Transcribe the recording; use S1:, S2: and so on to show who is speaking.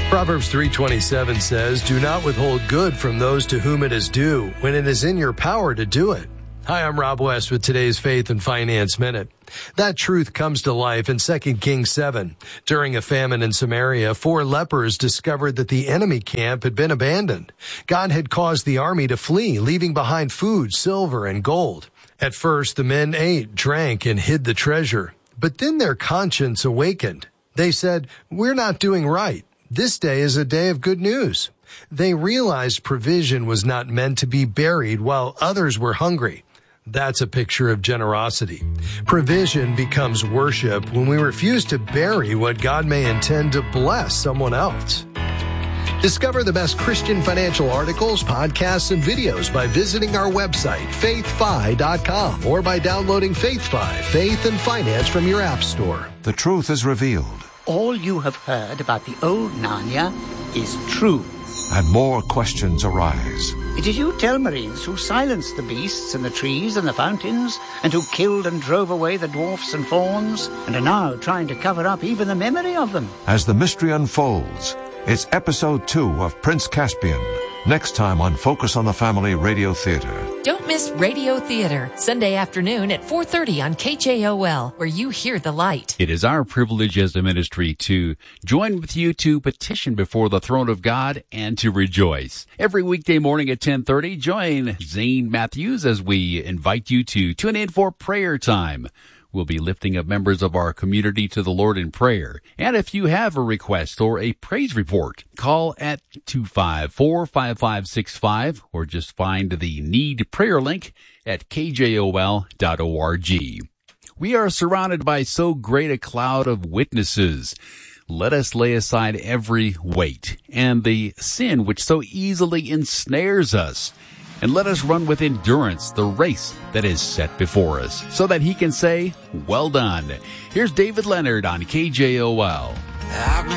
S1: Proverbs 3:27 says, "Do not withhold good from those to whom it is due, when it is in your power to do it." Hi, I'm Rob West with today's Faith and Finance Minute. That truth comes to life in 2 Kings 7. During a famine in Samaria, 4 lepers discovered that the enemy camp had been abandoned. God had caused the army to flee, leaving behind food, silver, and gold. At first, the men ate, drank, and hid the treasure. But then their conscience awakened. They said, "We're not doing right. This day is a day of good news." They realized provision was not meant to be buried while others were hungry. That's a picture of generosity. Provision becomes worship when we refuse to bury what God may intend to bless someone else. Discover the best Christian financial articles, podcasts, and videos by visiting our website, faithfi.com, or by downloading FaithFi, Faith and Finance, from your app store.
S2: The truth is revealed.
S3: All you have heard about the old Narnia is true.
S2: And more questions arise.
S3: It is you Telmarines who silenced the beasts and the trees and the fountains, and who killed and drove away the dwarfs and fauns, and are now trying to cover up even the memory of them.
S2: As the mystery unfolds, it's episode 2 of Prince Caspian, next time on Focus on the Family Radio Theater.
S4: Don't miss Radio Theater, Sunday afternoon at 4:30 on KJOL, where you hear the light.
S5: It is our privilege as a ministry to join with you to petition before the throne of God and to rejoice. Every weekday morning at 10:30, join Zane Matthews as we invite you to tune in for prayer time. We'll be lifting up members of our community to the Lord in prayer. And if you have a request or a praise report, call at 254-5565 or just find the Need Prayer link at kjol.org. We are surrounded by so great a cloud of witnesses. Let us lay aside every weight and the sin which so easily ensnares us. And let us run with endurance the race that is set before us, so that he can say, "Well done." Here's David Leonard on KJOL.